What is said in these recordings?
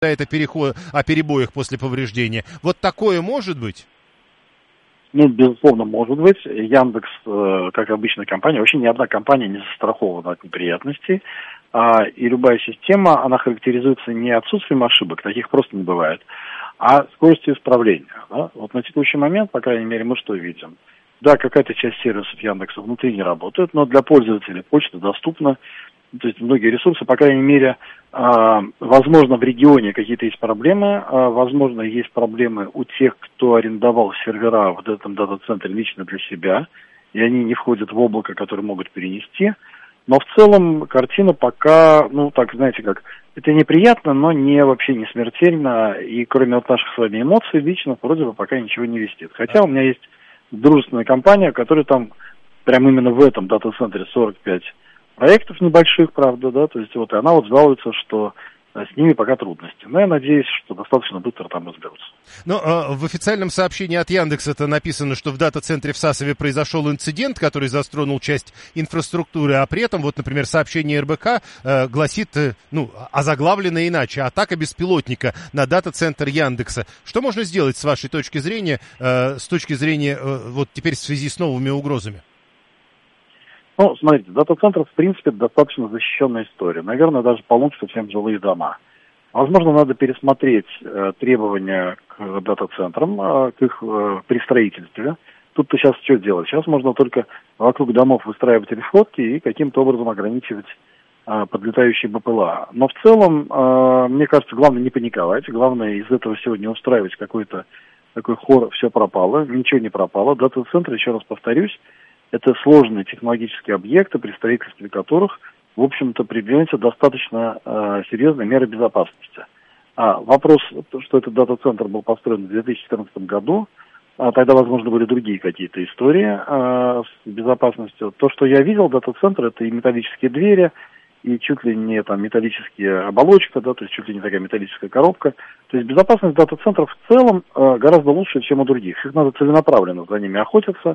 это о перебоях после повреждения. Вот такое может быть? Ну, безусловно, может быть. Яндекс, как обычная компания, вообще ни одна компания не застрахована от неприятностей. И любая система, она характеризуется не отсутствием ошибок, таких просто не бывает, а скоростью исправления. Да? Вот на текущий момент, по крайней мере, мы что видим? Да, какая-то часть сервисов Яндекса внутри не работает, но для пользователей почта доступна. То есть многие ресурсы, по крайней мере, возможно, в регионе какие-то есть проблемы, возможно, есть проблемы у тех, кто арендовал сервера в этом дата-центре лично для себя, и они не входят в облако, которое могут перенести. Но в целом картина пока, ну, так, знаете, как, это неприятно, но вообще не смертельно, и кроме вот наших с вами эмоций, лично вроде бы пока ничего не вестит. Хотя у меня есть дружественная компания, которая там, прямо именно в этом дата-центре 45 проектов небольших, правда, да, то есть вот, и она вот жалуется, что с ними пока трудности. Но я надеюсь, что достаточно быстро там разберутся. Но в официальном сообщении от Яндекса это написано, что в дата-центре в Сасове произошел инцидент, который затронул часть инфраструктуры, а при этом, вот, например, сообщение РБК гласит, озаглавлено иначе: атака беспилотника на дата-центр Яндекса. Что можно сделать с вашей точки зрения, вот теперь в связи с новыми угрозами? Ну, смотрите, дата-центр, в принципе, достаточно защищенная история. Наверное, даже получится, чем жилые дома. Возможно, надо пересмотреть требования к дата-центрам, к их при строительстве. Тут-то сейчас что делать? Сейчас можно только вокруг домов выстраивать решетки и каким-то образом ограничивать подлетающие БПЛА. Но в целом, мне кажется, главное не паниковать. Главное из этого сегодня устраивать какой-то такой хор «все пропало». Ничего не пропало. Дата-центр, еще раз повторюсь, это сложные технологические объекты, при строительстве которых, в общем-то, применяются достаточно серьезные меры безопасности. Вопрос, что этот дата-центр был построен в 2014 году, тогда, возможно, были другие какие-то истории с безопасностью. То, что я видел, дата-центр, это и металлические двери, и чуть ли не там металлические оболочка, да, то есть чуть ли не такая металлическая коробка. То есть безопасность дата-центров в целом гораздо лучше, чем у других. Их надо целенаправленно за ними охотиться.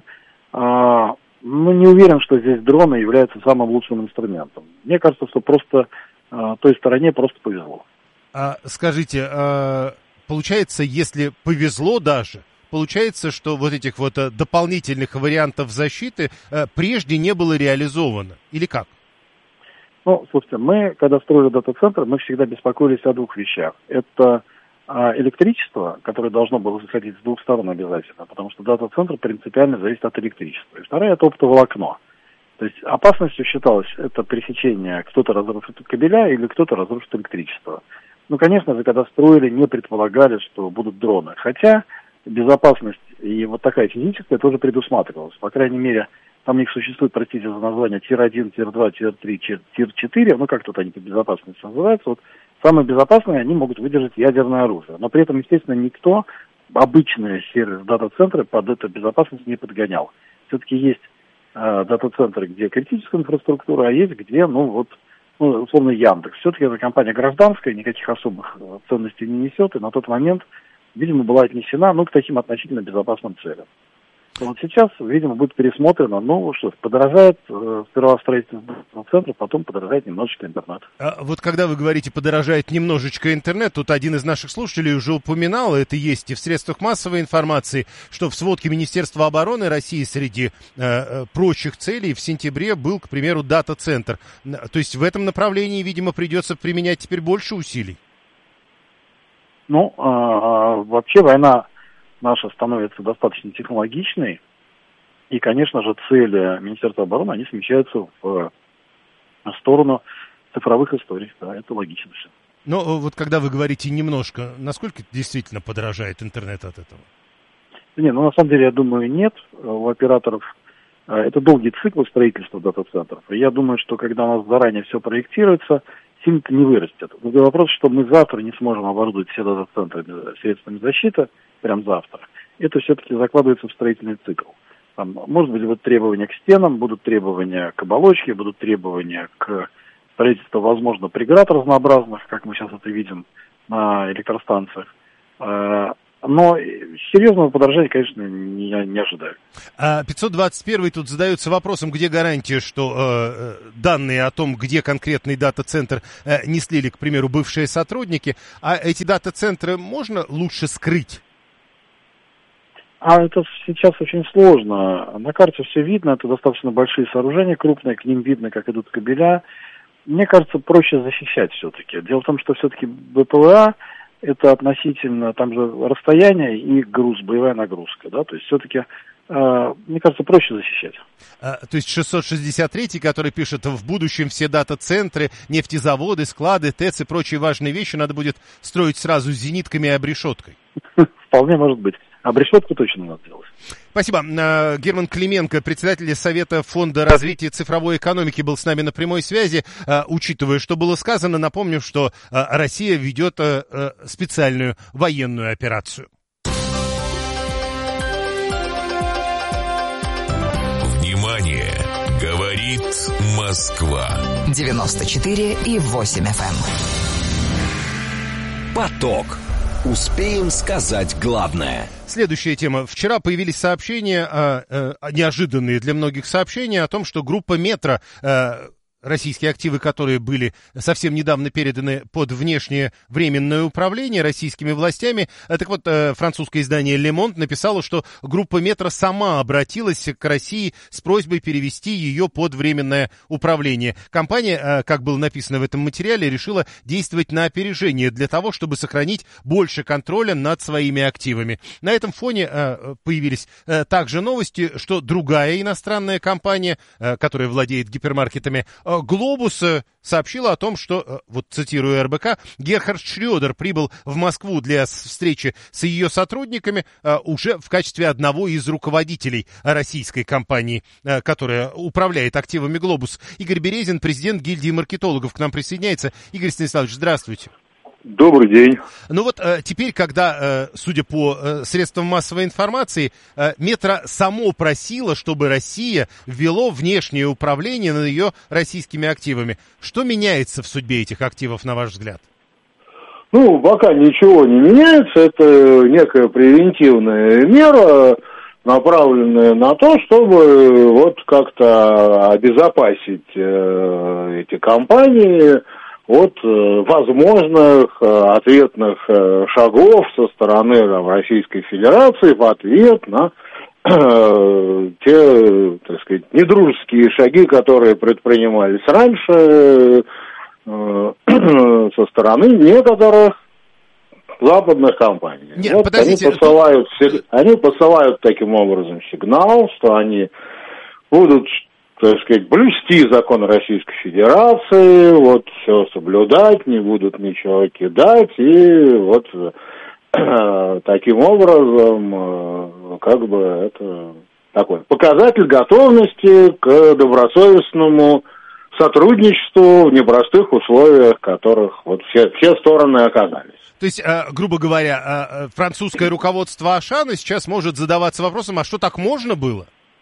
Не уверен, что здесь дроны являются самым лучшим инструментом. Мне кажется, что просто той стороне просто повезло. Скажите, получается, если повезло даже, получается, что вот этих вот дополнительных вариантов защиты прежде не было реализовано? Или как? Ну, слушайте, мы, когда строили дата-центр, мы всегда беспокоились о двух вещах. Это электричество, которое должно было заходить с двух сторон обязательно, потому что дата-центр принципиально зависит от электричества. И второе – это оптоволокно. То есть опасностью считалось это пресечение, кто-то разрушит кабеля или кто-то разрушит электричество. Ну, конечно же, когда строили, не предполагали, что будут дроны. Хотя безопасность и вот такая физическая тоже предусматривалась. По крайней мере, там у них существует, простите за название, Тир-1, Тир-2, Тир-3, Тир-4, ну, как тут они по безопасности называются. Вот самые безопасные, они могут выдержать ядерное оружие. Но при этом, естественно, никто обычные сервис дата-центры под эту безопасность не подгонял. Все-таки есть дата-центры, где критическая инфраструктура, а есть где, условно, Яндекс. Все-таки эта компания гражданская, никаких особых ценностей не несет, и на тот момент, видимо, была отнесена, к таким относительно безопасным целям. Вот сейчас, видимо, будет пересмотрено, подорожает сперва строительство центра, потом подорожает немножечко интернет. Вот когда вы говорите «подорожает немножечко интернет», тут один из наших слушателей уже упоминал, это есть и в средствах массовой информации, что в сводке Министерства обороны России среди прочих целей в сентябре был, к примеру, дата-центр. То есть в этом направлении, видимо, придется применять теперь больше усилий? Вообще война наша становится достаточно технологичной, и, конечно же, цели Министерства обороны, они смещаются в сторону цифровых историй, да, это логично все. Но вот когда вы говорите «немножко», насколько действительно подорожает интернет от этого? На самом деле, я думаю, нет. У операторов это долгий цикл строительства дата-центров, и я думаю, что когда у нас заранее все проектируется, сильно-то не вырастет. Другой вопрос, что мы завтра не сможем оборудовать все дата-центры средствами защиты, прям завтра. Это все-таки закладывается в строительный цикл. Там, может быть, будут требования к стенам, будут требования к оболочке, будут требования к строительству, возможно, преград разнообразных, как мы сейчас это видим на электростанциях. Но серьезного подорожания, конечно, не ожидаю. 521 тут задается вопросом, где гарантия, что данные о том, где конкретный дата-центр не слили, к примеру, бывшие сотрудники, а эти дата-центры можно лучше скрыть? А это сейчас очень сложно. На карте все видно, это достаточно большие сооружения, крупные, к ним видно, как идут кабеля. Мне кажется, проще защищать все-таки. Дело в том, что все-таки БПЛА это относительно, там же расстояние и груз, боевая нагрузка, да, то есть все-таки, мне кажется, проще защищать. То есть 663, который пишет, в будущем все дата-центры, нефтезаводы, склады, ТЭЦ и прочие важные вещи надо будет строить сразу с зенитками и обрешеткой. Вполне может быть. Обрешетку точно надо делать. Спасибо. Герман Клименко, председатель Совета Фонда развития цифровой экономики, был с нами на прямой связи. Учитывая, что было сказано, напомню, что Россия ведет специальную военную операцию. Внимание! Говорит Москва. 94,8 FM. Поток. Успеем сказать главное. Следующая тема. Вчера появились сообщения, неожиданные для многих сообщения, о том, что группа «Метро», российские активы, которые были совсем недавно переданы под внешнее временное управление российскими властями. Так вот, французское издание «Le Monde» написало, что группа «Метро» сама обратилась к России с просьбой перевести ее под временное управление. Компания, как было написано в этом материале, решила действовать на опережение для того, чтобы сохранить больше контроля над своими активами. На этом фоне появились также новости, что другая иностранная компания, которая владеет гипермаркетами, «Глобус», сообщила о том, что, вот цитирую РБК, Герхард Шрёдер прибыл в Москву для встречи с ее сотрудниками уже в качестве одного из руководителей российской компании, которая управляет активами «Глобус». Игорь Березин, президент гильдии маркетологов, к нам присоединяется. Игорь Станиславович, здравствуйте. Добрый день. Ну вот теперь, когда, судя по средствам массовой информации, «Метро» само просило, чтобы Россия ввела внешнее управление над ее российскими активами. Что меняется в судьбе этих активов, на ваш взгляд? Ну, пока ничего не меняется. Это некая превентивная мера, направленная на то, чтобы вот как-то обезопасить эти компании от возможных ответных шагов со стороны Российской Федерации в ответ на те, так сказать, недружеские шаги, которые предпринимались раньше со стороны некоторых западных компаний. Нет, вот подождите. Они посылают таким образом сигнал, что они будут, так сказать, блюсти закон Российской Федерации, вот все соблюдать, не будут ничего кидать, и вот таким образом, как бы это такой показатель готовности к добросовестному сотрудничеству в непростых условиях, в которых вот все стороны оказались. То есть, грубо говоря, французское руководство Ашана сейчас может задаваться вопросом, а что, так можно было?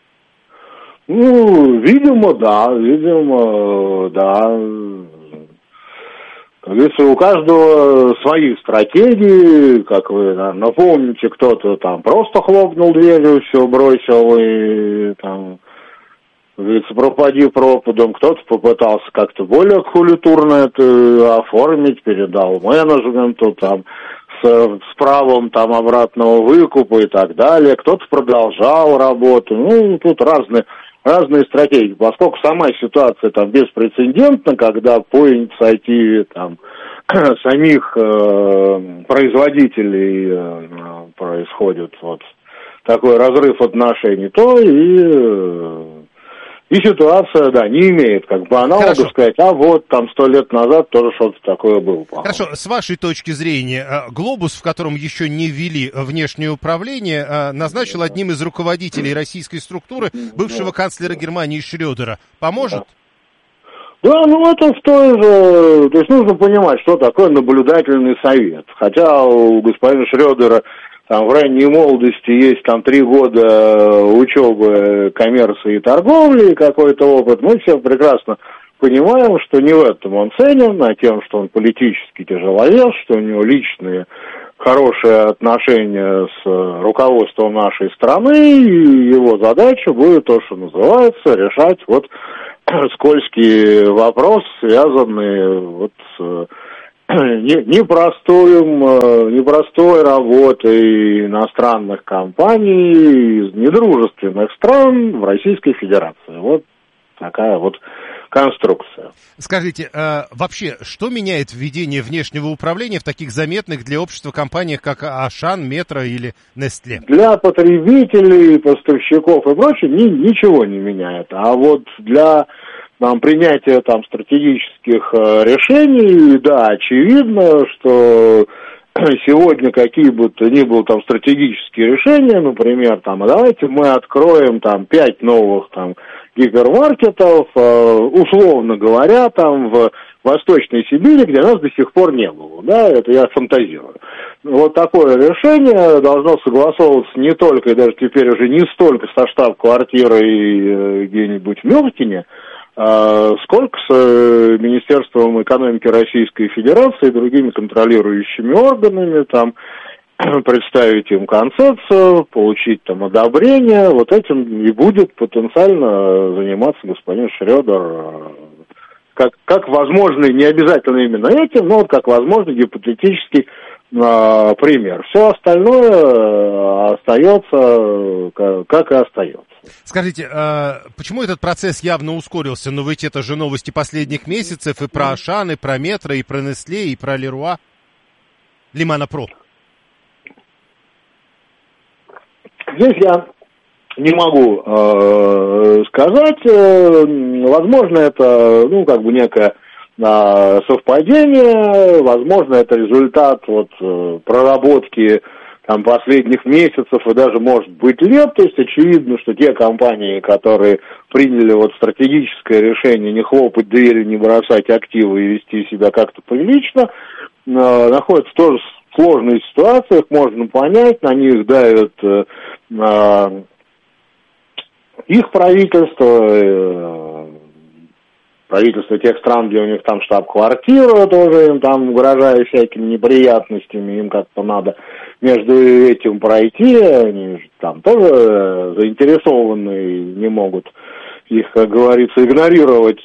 Ну, видимо, да. Как говорится, у каждого свои стратегии, как вы, наверное, помните, кто-то там просто хлопнул дверью, все бросил и там, как говорится, пропади пропадом, кто-то попытался как-то более культурно это оформить, передал менеджменту, там, с правом там обратного выкупа и так далее, кто-то продолжал работу, ну, тут разные стратегии, поскольку сама ситуация там беспрецедентна, когда по инициативе там самих производителей происходит вот такой разрыв отношений, то и ситуация, да, не имеет как бы аналога сказать, а вот там 100 лет назад тоже что-то такое было. Хорошо, с вашей точки зрения, «Глобус», в котором еще не ввели внешнее управление, назначил одним из руководителей российской структуры бывшего канцлера Германии Шрёдера. Поможет? Да, ну это в той же... То есть нужно понимать, что такое наблюдательный совет. Хотя у господина Шрёдера там в ранней молодости есть там 3 года учебы коммерции и торговли и какой-то опыт. Мы все прекрасно понимаем, что не в этом он ценен, а тем, что он политически тяжеловес, что у него личные хорошие отношения с руководством нашей страны, и его задача будет то, что называется, решать вот скользкие вопросы, связанные вот с непростой работой иностранных компаний из недружественных стран в Российской Федерации. Вот такая вот конструкция. Скажите, вообще, что меняет введение внешнего управления в таких заметных для общества компаниях, как Ашан, Метро или Нестле? Для потребителей, поставщиков и прочее ничего не меняет. А вот для принятия стратегических решений, да, очевидно, что сегодня какие бы то ни было стратегические решения, например, давайте мы откроем 5 новых гипермаркетов, условно говоря, в Восточной Сибири, где нас до сих пор не было, да, это я фантазирую. Вот такое решение должно согласовываться не только, и даже теперь уже не столько со штаб-квартирой где-нибудь в Мюнхене, сколько с Министерством экономики Российской Федерации и другими контролирующими органами, представить им концепцию, получить одобрение, вот этим и будет потенциально заниматься господин Шредер, как возможный, не обязательно именно этим, но как возможный гипотетический пример. Все остальное остается, как и остается. Скажите, почему этот процесс явно ускорился? Но ведь это же новости последних месяцев и про Ашан, и про Метро, и про Нестле, и про Леруа, Лимана Про. Здесь я не могу сказать. Возможно, это некое совпадение, возможно, это результат проработки последних месяцев и даже, может быть, лет. То есть очевидно, что те компании, которые приняли стратегическое решение не хлопать дверью, не бросать активы и вести себя как-то прилично, находятся тоже в сложной ситуации, их можно понять, на них давят их правительство тех стран, где у них штаб-квартира, тоже им угрожая всякими неприятностями, им как-то надо между этим пройти, они же тоже заинтересованы и не могут их, как говорится, игнорировать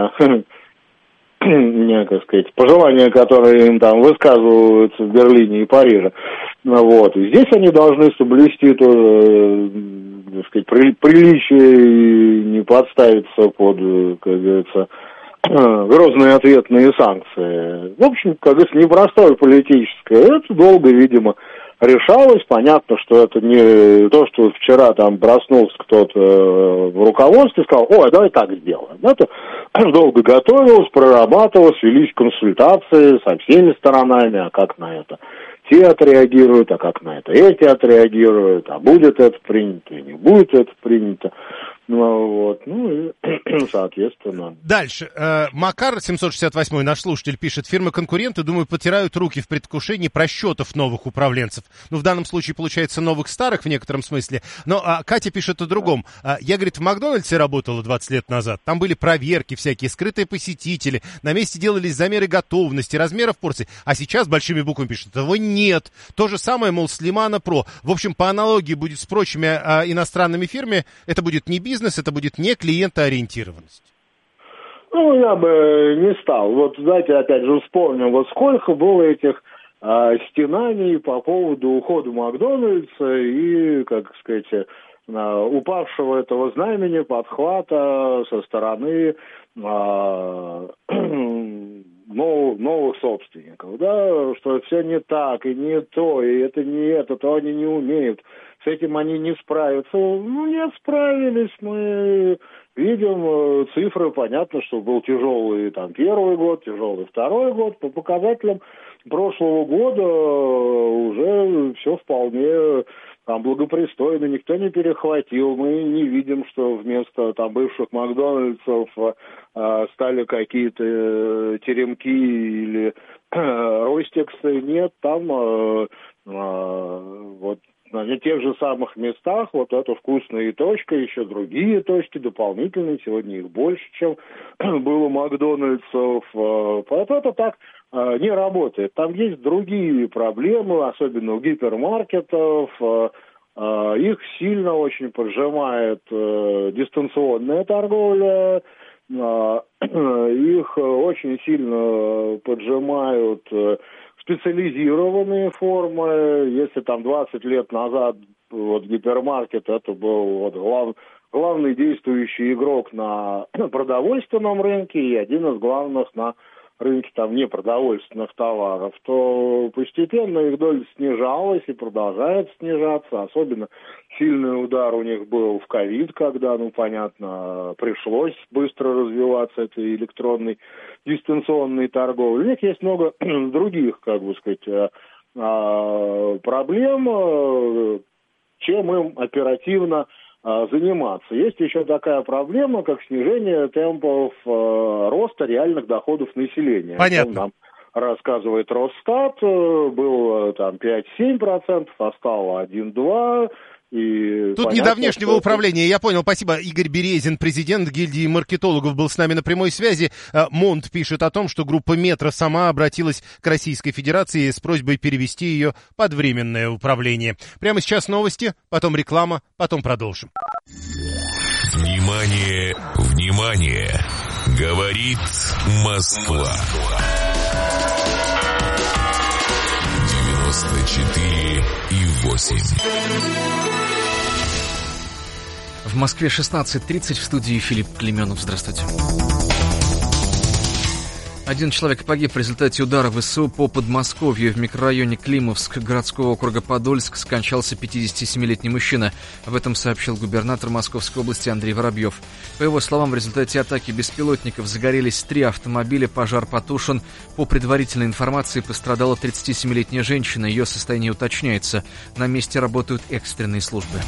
пожелания, которые им высказываются в Берлине и Париже. И здесь они должны соблюсти тоже, приличие и не подставиться под, как говорится, грозные ответные санкции. В общем, как говорится, непростое политическое. Это долго, видимо, решалось. Понятно, что это не то, что вчера проснулся кто-то в руководстве и сказал: ой, давай так сделаем. Это долго готовилось, прорабатывалось, велись консультации со всеми сторонами, а как на это те отреагируют, а как на это эти отреагируют, а будет это принято, и не будет это принято. И, соответственно. Дальше. Макар 768, наш слушатель, пишет: фирмы-конкуренты, думаю, потирают руки в предвкушении просчетов новых управленцев. В данном случае, получается, новых старых в некотором смысле. Но Катя пишет о другом. Я, говорит, в Макдональдсе работала 20 лет назад. Там были проверки всякие, скрытые посетители. На месте делались замеры готовности, размеров порций. А сейчас большими буквами пишет: этого нет. То же самое, мол, с Лимана Про. В общем, по аналогии будет с прочими иностранными фирмами. Это будет не бизнес, это будет не клиентоориентированность. Я бы не стал. Давайте опять же вспомним, сколько было этих стенаний по поводу ухода Макдональдса и, упавшего этого знамени, подхвата со стороны новых собственников, да, что все не так, и не то, и это не это, то они не умеют, с этим они не справятся. Нет, справились, мы видим цифры, понятно, что был тяжелый первый год, тяжелый второй год, по показателям прошлого года уже все вполне благопристойно, никто не перехватил. Мы не видим, что вместо бывших Макдональдсов стали какие-то теремки или Ростиксы. Нет, на тех же самых местах эта вкусная точка, еще другие точки дополнительные, сегодня их больше, чем было Макдональдсов. Это так не работает. Там есть другие проблемы, особенно у гипермаркетов. Их сильно очень поджимает дистанционная торговля, их очень сильно поджимают специализированные формы. Если там 20 лет назад вот гипермаркет это был вот главный действующий игрок на продовольственном рынке и один из главных на рынке там непродовольственных товаров, то постепенно их доля снижалась и продолжает снижаться. Особенно сильный удар у них был в ковид, когда, понятно, пришлось быстро развиваться этой электронной дистанционной торговлей. У них есть много других, проблем, чем им оперативно заниматься. Есть еще такая проблема, как снижение темпов роста реальных доходов населения. Понятно. Нам рассказывает Росстат, было там 5-7%, а стало 1-2%. И тут не до внешнего управления, я понял, спасибо. Игорь Березин, президент гильдии маркетологов, был с нами на прямой связи. Монт пишет о том, что группа «Метро» сама обратилась к Российской Федерации с просьбой перевести ее под временное управление. Прямо сейчас новости, потом реклама, потом продолжим. Внимание, внимание! Говорит Москва. 94,8. В Москве 16:30, в студии Филипп Клименов. Здравствуйте. Один человек погиб в результате удара ВСУ по Подмосковью. В микрорайоне Климовск городского округа Подольск скончался 57-летний мужчина. Об этом сообщил губернатор Московской области Андрей Воробьев. По его словам, в результате атаки беспилотников загорелись 3 автомобиля, пожар потушен. По предварительной информации пострадала 37-летняя женщина. Ее состояние уточняется. На месте работают экстренные службы.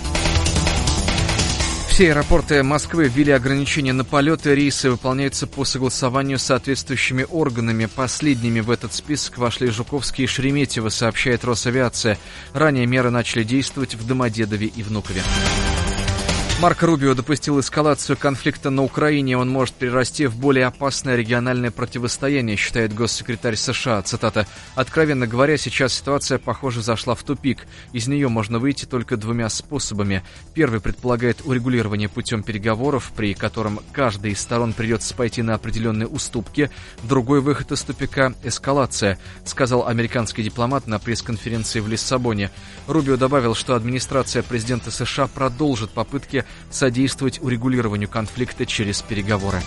Все аэропорты Москвы ввели ограничения на полеты. Рейсы выполняются по согласованию с соответствующими органами. Последними в этот список вошли Жуковский и Шереметьево, сообщает Росавиация. Ранее меры начали действовать в Домодедове и Внукове. Марко Рубио допустил эскалацию конфликта на Украине. Он может перерасти в более опасное региональное противостояние, считает госсекретарь США. Цитата. «Откровенно говоря, сейчас ситуация, похоже, зашла в тупик. Из нее можно выйти только 2 способами. Первый предполагает урегулирование путем переговоров, при котором каждой из сторон придется пойти на определенные уступки. Другой выход из тупика – эскалация», сказал американский дипломат на пресс-конференции в Лиссабоне. Рубио добавил, что администрация президента США продолжит попытки содействовать урегулированию конфликта через переговоры.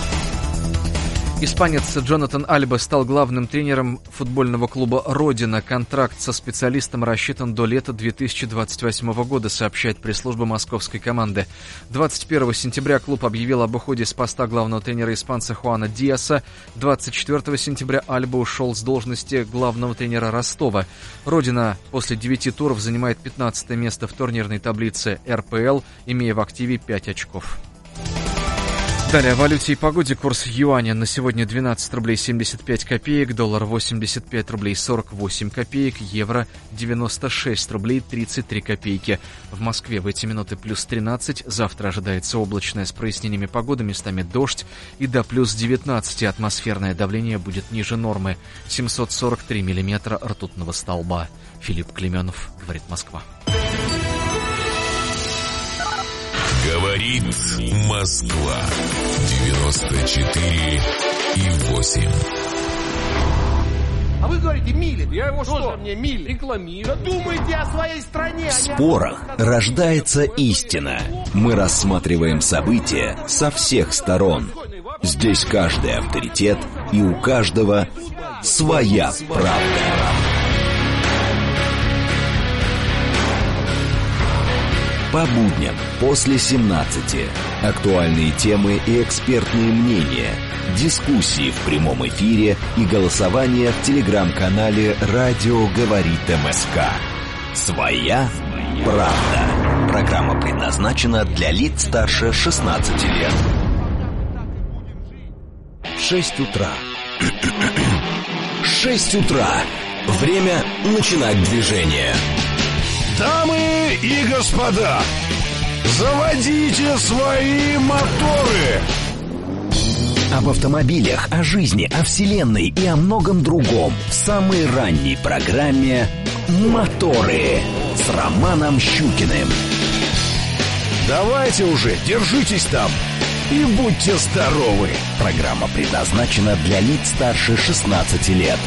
Испанец Джонатан Альба стал главным тренером футбольного клуба «Родина». Контракт со специалистом рассчитан до лета 2028 года, сообщает пресс-служба московской команды. 21 сентября клуб объявил об уходе с поста главного тренера испанца Хуана Диаса. 24 сентября Альба ушел с должности главного тренера Ростова. «Родина» после 9 туров занимает 15 место в турнирной таблице РПЛ, имея в активе 5 очков. Далее о валюте и погоде. Курс юаня на сегодня 12 рублей 75 копеек, доллар 85 рублей 48 копеек, евро 96 рублей 33 копейки. В Москве в эти минуты плюс 13, завтра ожидается облачное с прояснениями погоды, местами дождь, и до плюс 19 атмосферное давление будет ниже нормы. 743 миллиметра ртутного столба. Филипп Клименов, говорит Москва. Говорит Москва. 94,8. А вы говорите, милит. Я его что? Мне милит. Рекламирую. Думайте о своей стране. В спорах рождается истина. Мы рассматриваем события со всех сторон. Здесь каждый авторитет, и у каждого своя правда. По будням после 17. Актуальные темы и экспертные мнения. Дискуссии в прямом эфире и голосование в телеграм-канале «Радио говорит МСК». Своя правда. Программа предназначена для лиц старше 16 лет. 6 утра. 6 утра. Время начинать движение. Дамы и господа, заводите свои моторы. Об автомобилях, о жизни, о вселенной и о многом другом в самой ранней программе «Моторы» с Романом Щукиным. Давайте уже, держитесь там и будьте здоровы. Программа предназначена для лиц старше 16 лет.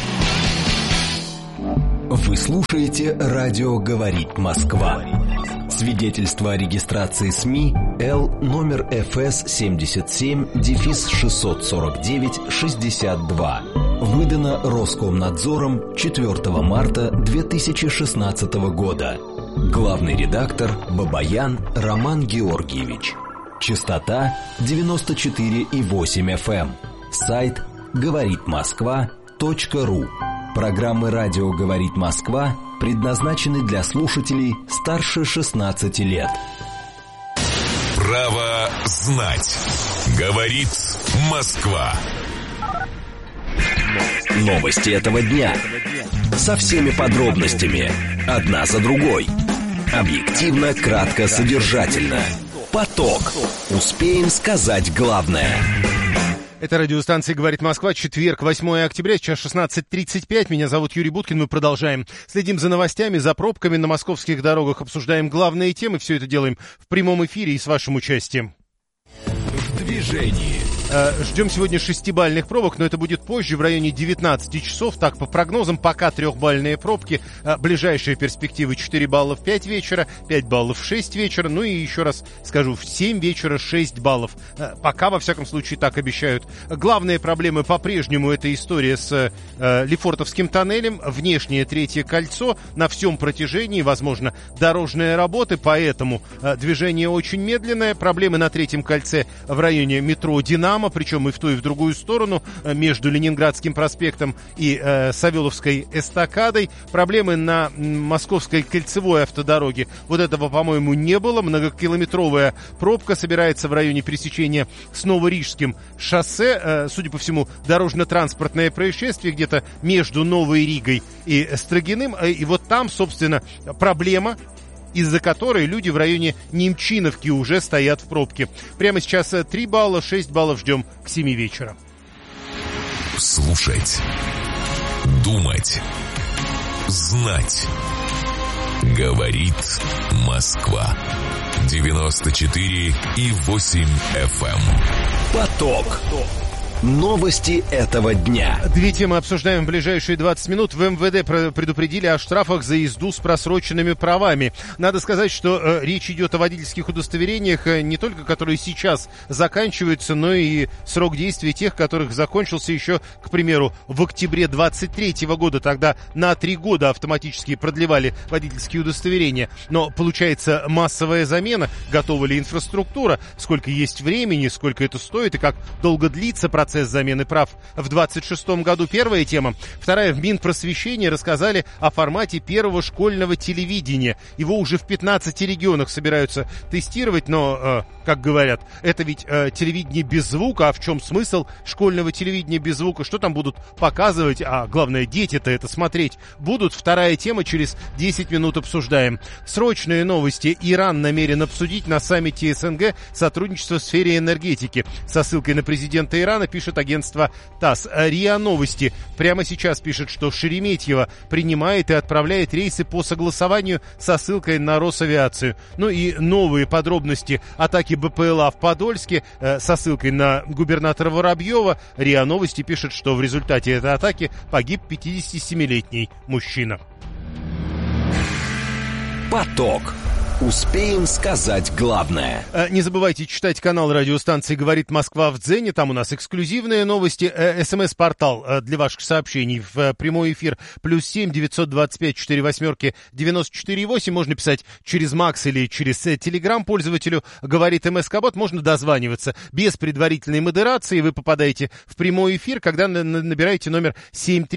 Вы слушаете «Радио говорит Москва». Свидетельство о регистрации СМИ Л номер ФС 77-649-62. Выдано Роскомнадзором 4 марта 2016 года. Главный редактор Бабаян Роман Георгиевич. Частота 94,8 FM. Сайт говоритмосква.ру. Программы «Радио говорит Москва» предназначены для слушателей старше 16 лет. Право знать. Говорит Москва. Новости этого дня. Со всеми подробностями. Одна за другой. Объективно, кратко, содержательно. Поток. Успеем сказать главное. Это радиостанция «Говорит Москва», четверг, 8 октября, сейчас 16:35. Меня зовут Юрий Буткин, мы продолжаем. Следим за новостями, за пробками на московских дорогах, обсуждаем главные темы. Все это делаем в прямом эфире и с вашим участием. В движении. Ждем сегодня 6-бальных пробок, но это будет позже, в районе 19 часов. Так, по прогнозам, пока 3-бальные пробки. Ближайшие перспективы: 4 балла в 5 вечера, 5 баллов в 6 вечера. Ну и еще раз скажу, в 7 вечера 6 баллов. Пока, во всяком случае, так обещают. Главные проблемы по-прежнему — это история с Лефортовским тоннелем. Внешнее третье кольцо на всем протяжении, возможно, дорожные работы, поэтому движение очень медленное. Проблемы на третьем кольце в районе метро «Динамо», причем и в ту, и в другую сторону, между Ленинградским проспектом и Савеловской эстакадой. Проблемы на Московской кольцевой автодороге. Вот этого, по-моему, не было. Многокилометровая пробка собирается в районе пересечения с Новорижским шоссе. Судя по всему, дорожно-транспортное происшествие где-то между Новой Ригой и Строгиным. И вот там, собственно, проблема, из-за которой люди в районе Немчиновки уже стоят в пробке. Прямо сейчас 3 балла, 6 баллов ждем к 7 вечера. Слушать. Думать. Знать. Говорит Москва. 94,8 FM. Поток. Новости этого дня. Две темы обсуждаем в ближайшие 20 минут. В МВД предупредили о штрафах за езду с просроченными правами. Надо сказать, что речь идет о водительских удостоверениях, не только которые сейчас заканчиваются, но и срок действия тех, которых закончился еще, к примеру, в октябре 23 года. Тогда на 3 года автоматически продлевали водительские удостоверения. Но получается массовая замена. Готова ли инфраструктура? Сколько есть времени? Сколько это стоит? И как долго длится процесс замены прав в 26-м году? Первая тема. Вторая. В Минпросвещении рассказали о формате первого школьного телевидения. Его уже в 15 регионах собираются тестировать, но, как говорят, это ведь телевидение без звука. А в чем смысл школьного телевидения без звука? Что там будут показывать? А главное, дети-то это смотреть будут. Вторая тема. Через 10 минут обсуждаем. Срочные новости. Иран намерен обсудить на саммите СНГ сотрудничество в сфере энергетики. Со ссылкой на президента Ирана пишет агентство ТАСС. РИА Новости прямо сейчас пишет, что Шереметьево принимает и отправляет рейсы по согласованию со ссылкой на Росавиацию. Ну и новые подробности атаки БПЛА в Подольске со ссылкой на губернатора Воробьева. РИА Новости пишет, что в результате этой атаки погиб 57-летний мужчина. Поток. Успеем сказать главное. Не забывайте читать канал радиостанции «Говорит Москва» в Дзене. Там у нас эксклюзивные новости. СМС-портал для ваших сообщений в прямой эфир. +7 925 48 94,8. Можно писать через Макс или через Телеграм пользователю «Говорит МСК-бот». Можно дозваниваться без предварительной модерации. Вы попадаете в прямой эфир, когда набираете номер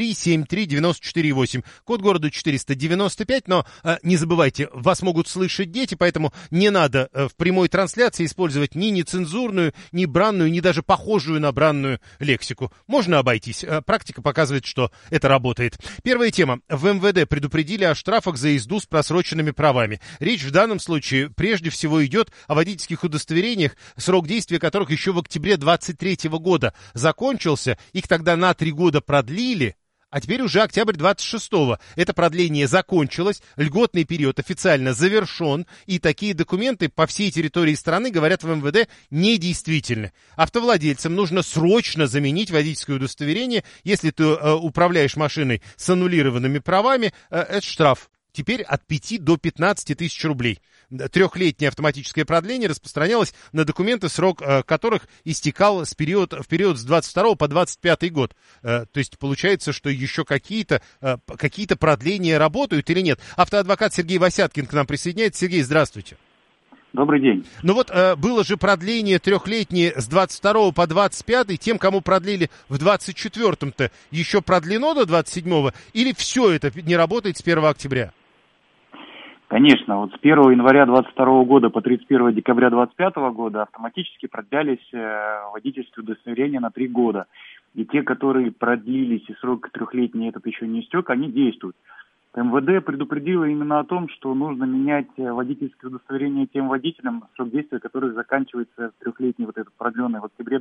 7373948. Код города 495. Но не забывайте, вас могут слышать дети, поэтому не надо в прямой трансляции использовать ни нецензурную, ни бранную, ни даже похожую на бранную лексику. Можно обойтись. Практика показывает, что это работает. Первая тема. В МВД предупредили о штрафах за езду с просроченными правами. Речь в данном случае прежде всего идет о водительских удостоверениях, срок действия которых еще в октябре 2023 года закончился. Их тогда на 3 года продлили. А теперь уже октябрь 26-го. Это продление закончилось, льготный период официально завершен, и такие документы по всей территории страны, говорят в МВД, недействительны. Автовладельцам нужно срочно заменить водительское удостоверение. Если ты управляешь машиной с аннулированными правами, это штраф. Теперь от 5 до 15 тысяч рублей. 3-летнее автоматическое продление распространялось на документы, срок которых истекал в период с 22 по 25 год. То есть получается, что еще какие-то продления работают или нет. Автоадвокат Сергей Васяткин к нам присоединяется. Сергей, здравствуйте. Добрый день. Ну вот было же продление 3-летнее с 22 по 25, тем, кому продлили в 24-м-то, еще продлено до 27-го, или все это не работает с 1 октября? Конечно, вот с 1 января 2022 года по 31 декабря 2025 года автоматически продлялись водительские удостоверения на 3 года. И те, которые продлились, и срок 3-летний этот еще не истек, они действуют. МВД предупредило именно о том, что нужно менять водительское удостоверение тем водителям, срок действия которых заканчивается 3-летний, вот этот продленный в октябре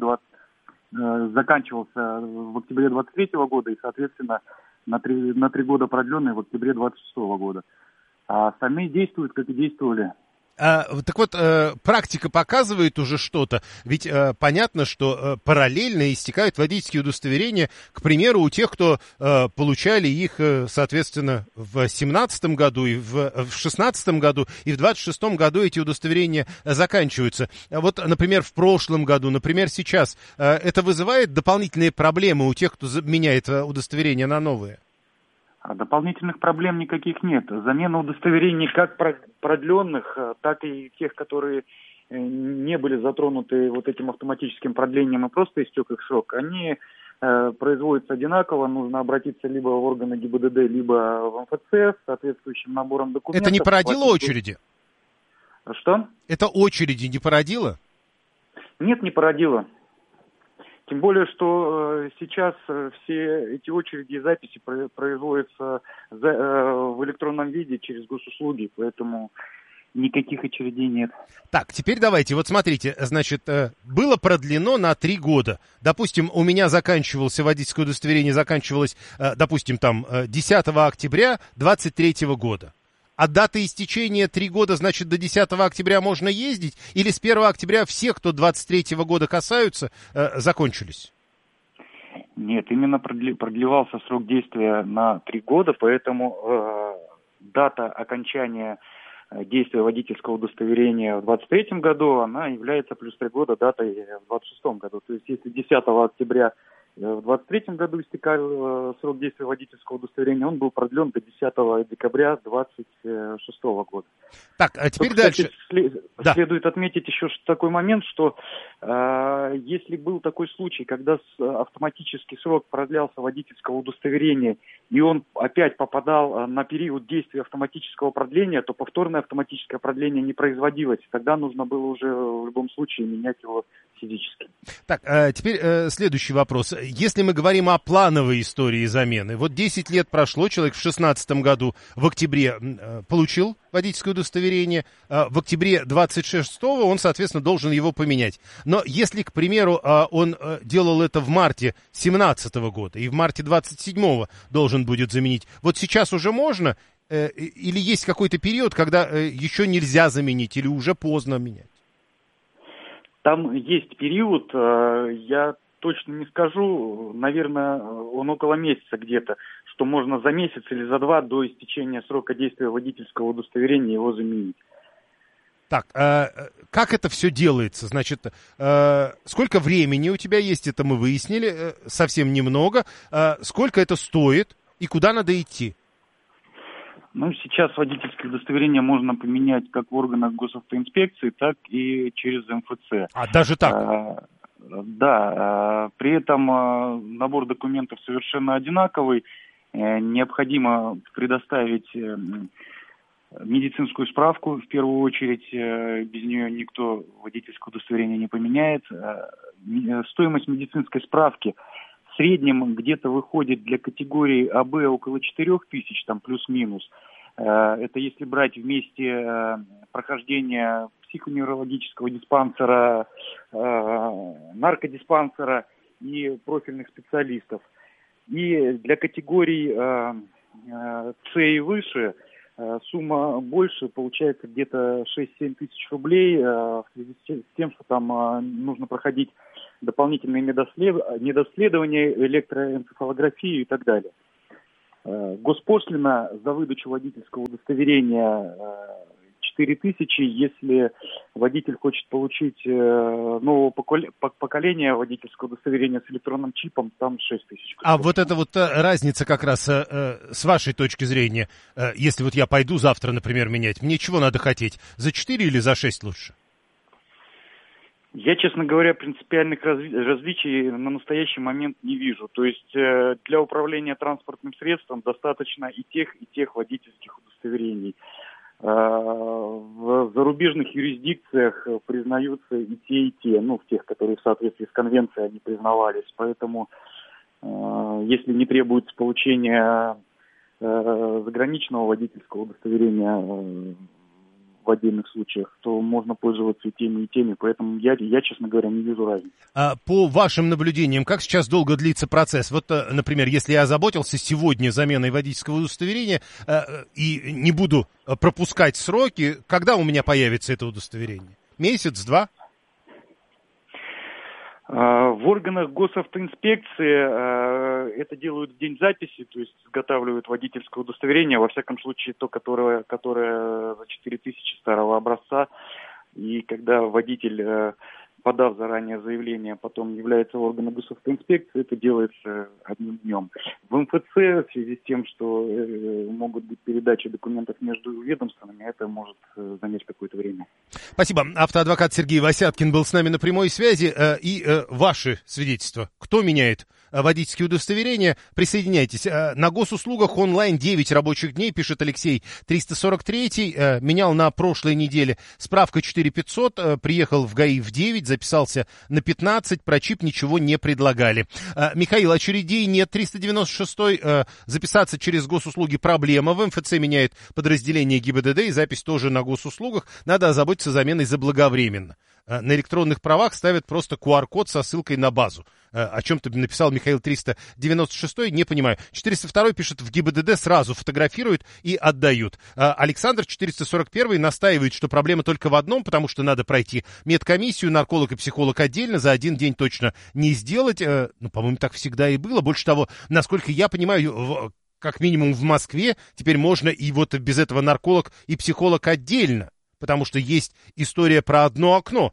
заканчивался в октябре 23 года и, соответственно, на 3 года продленный в октябре 26 года. А остальные действуют, как и действовали. Так вот, практика показывает уже что-то, ведь понятно, что параллельно истекают водительские удостоверения, к примеру, у тех, кто получали их, соответственно, в 2017 году, и в 2016 году, и в 2026 году эти удостоверения заканчиваются. Вот, например, в прошлом году, например, сейчас, это вызывает дополнительные проблемы у тех, кто меняет удостоверения на новые? Дополнительных проблем никаких нет. Замена удостоверений как продленных, так и тех, которые не были затронуты вот этим автоматическим продлением и просто истек их срок, они производятся одинаково. Нужно обратиться либо в органы ГИБДД, либо в МФЦ с соответствующим набором документов. Это не породило очереди? Что? Это очереди не породило? Нет, не породило. Тем более, что сейчас все эти очереди и записи производятся в электронном виде через госуслуги, поэтому никаких очередей нет. Так, теперь давайте, вот смотрите, значит, было продлено на 3 года. Допустим, у меня водительское удостоверение заканчивалось, допустим, там 10 октября 2023 года. А дата истечения 3 года, значит, до 10 октября можно ездить? Или с 1 октября все, кто 23 года касаются, закончились? Нет, именно продлевался срок действия на 3 года, поэтому дата окончания действия водительского удостоверения в 2023 году, она является плюс 3 года датой в 2026 году. То есть, если 10 октября в 2023 году истекал срок действия водительского удостоверения, он был продлен до 10 декабря 2026 года. Так, а теперь только, дальше. Кстати, следует отметить еще такой момент, что если был такой случай, когда автоматический срок продлялся водительского удостоверения, и он опять попадал на период действия автоматического продления, то повторное автоматическое продление не производилось. Тогда нужно было уже в любом случае менять его физически. Так, теперь следующий вопрос. Если мы говорим о плановой истории замены, вот 10 лет прошло, человек в 2016 году в октябре получил водительское удостоверение, в октябре 26-го он, соответственно, должен его поменять. Но если, к примеру, он делал это в марте 2017 года и в марте 27-го должен будет заменить, вот сейчас уже можно или есть какой-то период, когда еще нельзя заменить или уже поздно менять? Там есть период, я точно не скажу, наверное, он около месяца где-то, что можно за месяц или за 2 до истечения срока действия водительского удостоверения его заменить. Так, как это все делается? Значит, сколько времени у тебя есть, это мы выяснили, совсем немного. Сколько это стоит и куда надо идти? Ну, сейчас водительское удостоверение можно поменять как в органах госавтоинспекции, так и через МФЦ. А даже так? Да, при этом набор документов совершенно одинаковый. Необходимо предоставить медицинскую справку, в первую очередь, без нее никто водительское удостоверение не поменяет. Стоимость медицинской справки в среднем где-то выходит для категории АБ около 4000, там плюс-минус. Это если брать вместе прохождение психоневрологического диспансера, наркодиспансера и профильных специалистов. И для категорий С и выше сумма больше, получается где-то 6-7 тысяч рублей, в связи с тем, что там нужно проходить дополнительные медосследования, электроэнцефалографию и так далее. Госпошлина за выдачу водительского удостоверения 4000, если водитель хочет получить нового поколения водительского удостоверения с электронным чипом, там 6000. А вот эта вот разница как раз с вашей точки зрения, если вот я пойду завтра, например, менять, мне чего надо хотеть, за 4 или за 6 лучше? Я, честно говоря, принципиальных различий на настоящий момент не вижу. То есть для управления транспортным средством достаточно и тех водительских удостоверений. В зарубежных юрисдикциях признаются и те, в тех, которые в соответствии с конвенцией они признавались. Поэтому, если не требуется получение заграничного водительского удостоверения в отдельных случаях, то можно пользоваться и теми. Поэтому я, честно говоря, не вижу разницы. По вашим наблюдениям, как сейчас долго длится процесс? Вот, например, если я озаботился сегодня заменой водительского удостоверения и не буду пропускать сроки, когда у меня появится это удостоверение? Месяц, 2? В органах госавтоинспекции это делают в день записи, то есть изготавливают водительское удостоверение, во всяком случае то, которое за 4000 старого образца. И когда водитель, подав заранее заявление, потом является в органы госавтоинспекции, это делается одним днем. В МФЦ в связи с тем, что могут быть передачи документов между ведомствами, это может занять какое-то время. Спасибо. Автоадвокат Сергей Васяткин был с нами на прямой связи. И ваши свидетельства. Кто меняет водительские удостоверения? Присоединяйтесь. На госуслугах онлайн 9 рабочих дней, пишет Алексей 343. Менял на прошлой неделе. Справка 4500. Приехал в ГАИ в 9, записался на 15. Про чип ничего не предлагали. Михаил, очередей нет. 396. Записаться через госуслуги проблема. В МФЦ меняет подразделение ГИБДД, и запись тоже на госуслугах. Надо озаботиться заменой заблаговременно. На электронных правах ставят просто QR-код со ссылкой на базу. О чем ты написал, Михаил 396, не понимаю. 402 пишет, в ГИБДД сразу фотографируют и отдают. Александр 441 настаивает, что проблема только в одном, потому что надо пройти медкомиссию, нарколог и психолог отдельно, за один день точно не сделать. По-моему, так всегда и было. Больше того, насколько я понимаю, как минимум в Москве теперь можно и вот без этого нарколог и психолог отдельно. Потому что есть история про одно окно.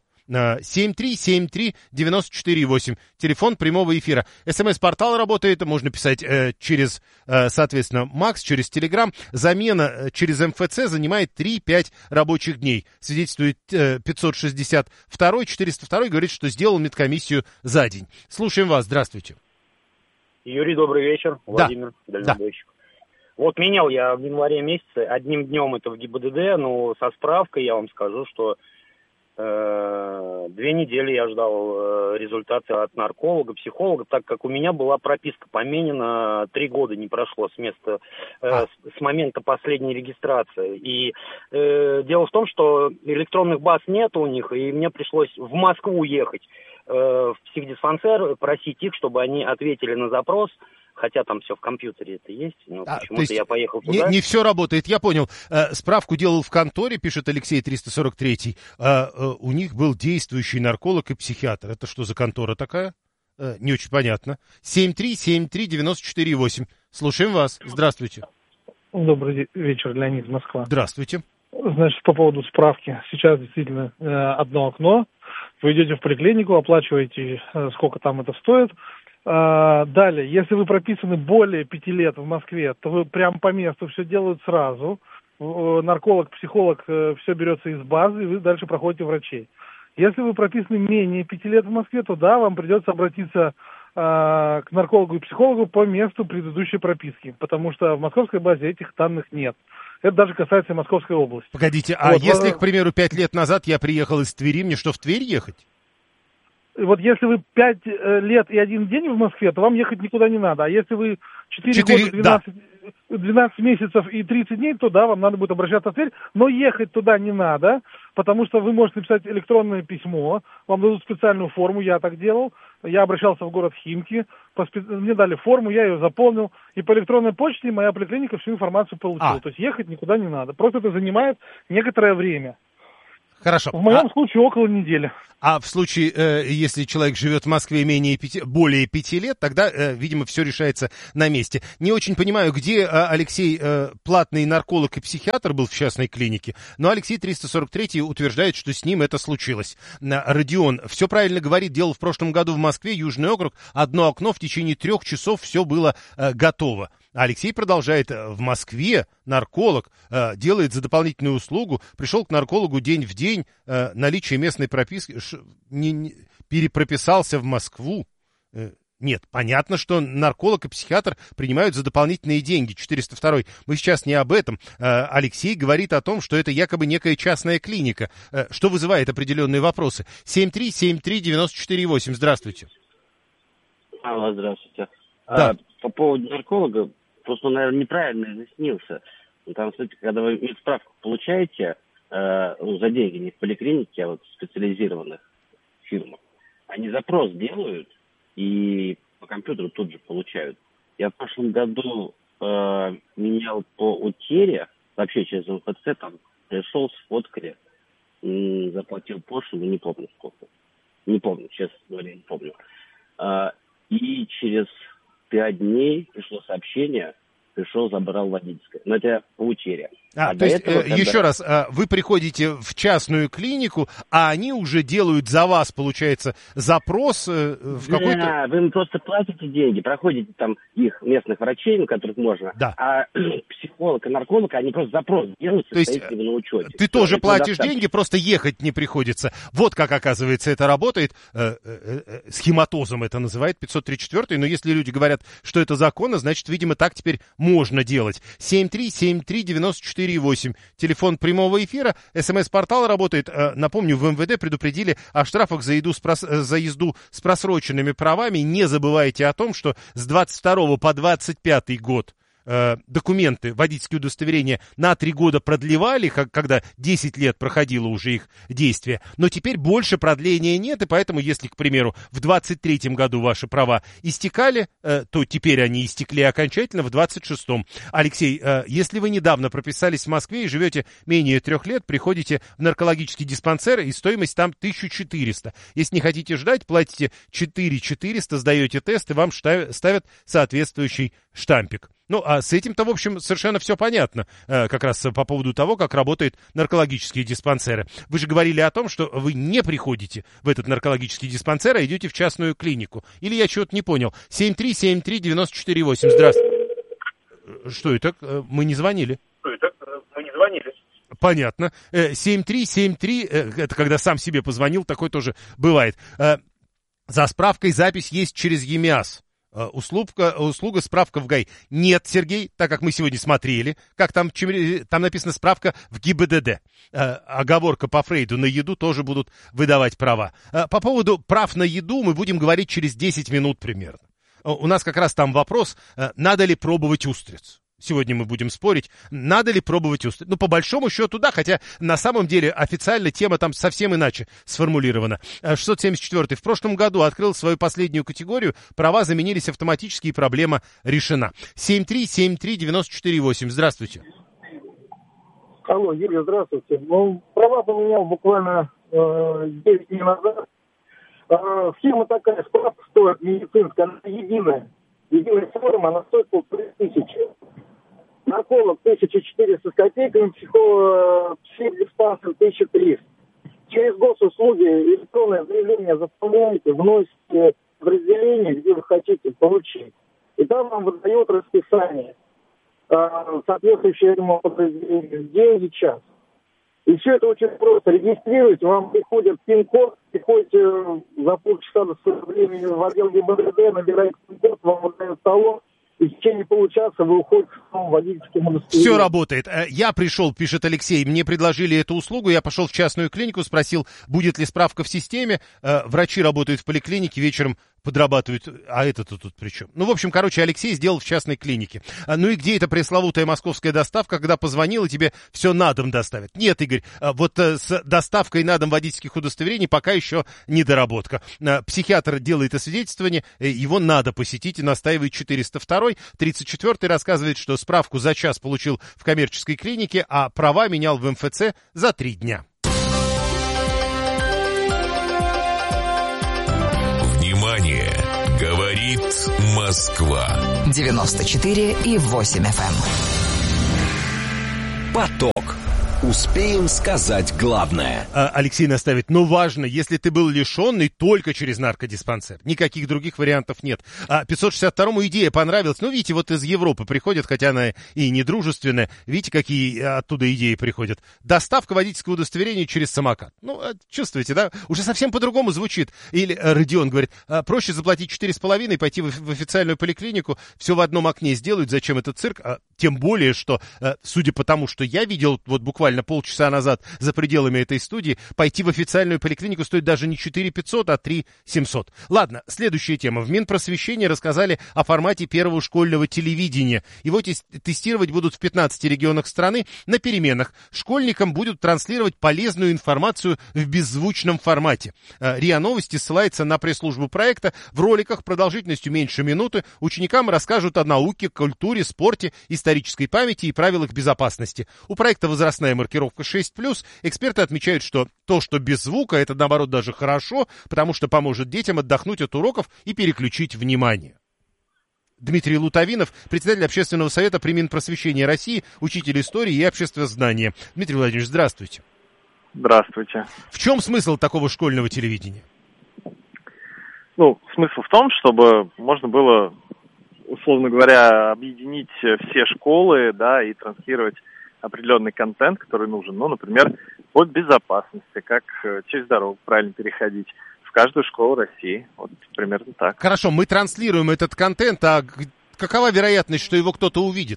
7373948. Телефон прямого эфира. СМС-портал работает. Можно писать через, соответственно, Макс, через Телеграм. Замена через МФЦ занимает 3-5 рабочих дней. Свидетельствует 562. 402 говорит, что сделал медкомиссию за день. Слушаем вас. Здравствуйте. Юрий, добрый вечер. Владимир, дальнобойщик. Вот менял я в январе месяце, одним днем это в ГИБДД, но со справкой я вам скажу, что 2 недели я ждал результаты от нарколога, психолога, так как у меня была прописка поменена, 3 года не прошло с момента последней регистрации. И дело в том, что электронных баз нет у них, и мне пришлось в Москву ехать в психдиспансер, просить их, чтобы они ответили на запрос. Хотя там все в компьютере это есть, но почему-то я поехал туда. Не все работает, я понял. Справку делал в конторе, пишет Алексей 343. У них был действующий нарколог и психиатр. Это что за контора такая? Не очень понятно. 7373948. Слушаем вас. Здравствуйте. Добрый вечер, Леонид, Москва. Здравствуйте. Значит, по поводу справки. Сейчас действительно одно окно. Вы идете в поликлинику, оплачиваете, сколько там это стоит. Далее, если вы прописаны более 5 лет в Москве, то вы прямо по месту все делают сразу. Нарколог, психолог, все берется из базы, и вы дальше проходите врачей. Если вы прописаны менее 5 лет в Москве, то да, вам придется обратиться к наркологу и психологу по месту предыдущей прописки, потому что в московской базе этих данных нет. Это даже касается и Московской области. Погодите, а вот, если, к примеру, 5 лет назад я приехал из Твери, мне что, в Тверь ехать? Вот если вы 5 лет и 1 день в Москве, то вам ехать никуда не надо. А если вы 4 года, 12 месяцев и 30 дней, то да, вам надо будет обращаться в Тверь. Но ехать туда не надо, потому что вы можете написать электронное письмо, вам дадут специальную форму, я так делал. Я обращался в город Химки, мне дали форму, я ее заполнил, и по электронной почте моя поликлиника всю информацию получила. То есть ехать никуда не надо. Просто это занимает некоторое время. Хорошо. В моем случае около недели. А в случае, если человек живет в Москве более 5 лет, тогда, видимо, все решается на месте. Не очень понимаю, где Алексей платный нарколог и психиатр был в частной клинике, но Алексей 343 утверждает, что с ним это случилось. Родион все правильно говорит, делал в прошлом году в Москве, Южный округ, одно окно, в течение 3 часов все было готово. Алексей продолжает: в Москве нарколог делает за дополнительную услугу, пришел к наркологу день в день, наличие местной прописки, перепрописался в Москву. Нет, понятно, что нарколог и психиатр принимают за дополнительные деньги. 402. Мы сейчас не об этом. Алексей говорит о том, что это якобы некая частная клиника, что вызывает определенные вопросы. 7373948. Здравствуйте. Алло, здравствуйте. Да. По поводу нарколога, просто он, наверное, неправильно изъяснился. Там, кстати, когда вы медсправку получаете за деньги, не в поликлинике, а вот в специализированных фирмах, они запрос делают и по компьютеру тут же получают. Я в прошлом году менял по утере, вообще через МФЦ, там пришел, сфоткали, заплатил пошлину, не помню сколько. Не помню, честно говоря, не помню. И через 5 дней пришло сообщение, пришел, забрал водительское. Но это по утере. То есть, еще раз, вы приходите в частную клинику, а они уже делают за вас, получается, запрос в какой-то... Да, вы им просто платите деньги, проходите там их местных врачей, на которых можно, да. А психолог и нарколог, они просто запрос делают, то есть, на учете. Ты тоже платишь деньги, просто ехать не приходится. Вот как, оказывается, это работает. Схематозом это называет 534, но если люди говорят, что это законно, значит, видимо, так теперь можно делать. 7373948. Телефон прямого эфира. СМС-портал работает. Напомню, в МВД предупредили о штрафах за езду с просроченными правами. Не забывайте о том, что с 22 по 25 год документы, водительские удостоверения на 3 года продлевали, когда 10 лет проходило уже их действие, но теперь больше продления нет, и поэтому, если, к примеру, в 23-м году ваши права истекали, то теперь они истекли окончательно в 26-м. Алексей, если вы недавно прописались в Москве и живете менее 3 лет, приходите в наркологический диспансер, и стоимость там 1400. Если не хотите ждать, платите 4400, сдаете тест, и вам ставят соответствующий штампик. Ну, а с этим-то, в общем, совершенно все понятно, как раз по поводу того, как работают наркологические диспансеры. Вы же говорили о том, что вы не приходите в этот наркологический диспансер, а идете в частную клинику. Или я чего-то не понял. 7373948. Здравствуйте. Что это? Мы не звонили. Понятно. 7373, это когда сам себе позвонил, такое тоже бывает. За справкой запись есть через ЕМИАС. Услуга справка в ГАИ. Нет, Сергей, так как мы сегодня смотрели, как там написано справка в ГИБДД. Оговорка по Фрейду: на еду тоже будут выдавать права. По поводу прав на еду мы будем говорить через 10 минут примерно. У нас как раз там вопрос, надо ли пробовать устриц. Сегодня мы будем спорить, надо ли пробовать устриц. Ну, по большому счету, да, хотя на самом деле официально тема там совсем иначе сформулирована. 674. В прошлом году открыл свою последнюю категорию, права заменились автоматически, и проблема решена. 7373948. Здравствуйте. Алло, Юрий, здравствуйте. Ну, права поменял буквально 9 дней назад. Схема такая: справка стоит медицинская, она единая. Единая форма, она стоит 1500. Нарколог 1400 с копейками, психдиспансер 1300. Через госуслуги электронное заявление заполняете, вносите в разделение, где вы хотите получить. И там вам выдает расписание, соответствующее этому подразделению, день и час. И все это очень просто. Регистрируете, вам приходит пин-код, приходите за полчаса до своего времени в отдел ГИБДД, набираете пин-код, вам выдают талон, и в течение получаса вы уходите с новым водительским удостоверением. Все работает. Я пришел, пишет Алексей, мне предложили эту услугу, я пошел в частную клинику, спросил, будет ли справка в системе. Врачи работают в поликлинике, вечером подрабатывают, а это-то тут при чем? Ну, в общем, Алексей сделал в частной клинике. Ну и где эта пресловутая московская доставка, когда позвонил и тебе все на дом доставят? Нет, Игорь, вот с доставкой на дом водительских удостоверений пока еще недоработка. Психиатр делает освидетельствование, его надо посетить, и настаивает 402-й. 34-й рассказывает, что справку за час получил в коммерческой клинике, а права менял в МФЦ за 3 дня. Внимание! Говорит Москва. 94,8 FM. Поток. Успеем сказать главное. Алексей наставит, но важно, если ты был лишенный, только через наркодиспансер. Никаких других вариантов нет. 562-му идея понравилась. Ну, видите, вот из Европы приходят, хотя она и недружественная. Видите, какие оттуда идеи приходят. Доставка водительского удостоверения через самокат. Ну, чувствуете, да? Уже совсем по-другому звучит. Или Родион говорит, проще заплатить 4,5 и пойти в официальную поликлинику. Все в одном окне сделают. Зачем этот цирк? Тем более, что, судя по тому, что я видел вот буквально полчаса назад за пределами этой студии, пойти в официальную поликлинику стоит даже не 4 500, а 3 700. Ладно, следующая тема. В Минпросвещении рассказали о формате первого школьного телевидения. Его тестировать будут в 15 регионах страны на переменах. Школьникам будут транслировать полезную информацию в беззвучном формате. РИА Новости ссылается на пресс-службу проекта. В роликах продолжительностью меньше минуты ученикам расскажут о науке, культуре, спорте, исторической памяти и правилах безопасности. У проекта возрастная маркировка 6+. Эксперты отмечают, что то, что без звука, это, наоборот, даже хорошо, потому что поможет детям отдохнуть от уроков и переключить внимание. Дмитрий Лутовинов, председатель Общественного совета при Минпросвещении России, учитель истории и обществознания. Дмитрий Владимирович, здравствуйте. Здравствуйте. В чем смысл такого школьного телевидения? Ну, смысл в том, чтобы можно было, условно говоря, объединить все школы, да, и транслировать определенный контент, который нужен. Ну, например, от безопасности, как через дорогу правильно переходить в каждую школу России. Вот примерно так. Хорошо, мы транслируем этот контент, а какова вероятность, что его кто-то увидит?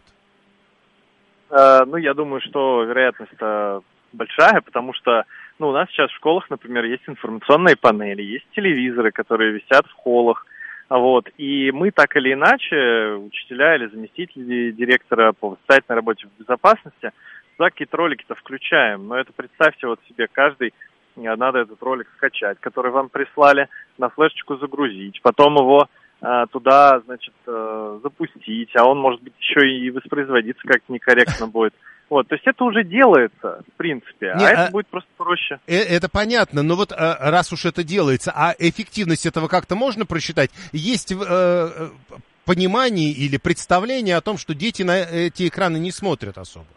Ну, я думаю, что вероятность большая, потому что, ну, у нас сейчас в школах, например, есть информационные панели, есть телевизоры, которые висят в холлах. Вот. И мы так или иначе, учителя или заместители директора по воспитательной работе в безопасности, туда какие-то ролики-то включаем. Но это представьте вот себе, надо этот ролик скачать, который вам прислали, на флешечку загрузить, потом его туда, значит, запустить, а он, может быть, еще и воспроизводиться как-то некорректно будет. Вот, то есть это уже делается, в принципе, это будет просто проще. Это понятно, но вот раз уж это делается, а эффективность этого как-то можно просчитать? Есть понимание или представление о том, что дети на эти экраны не смотрят особо?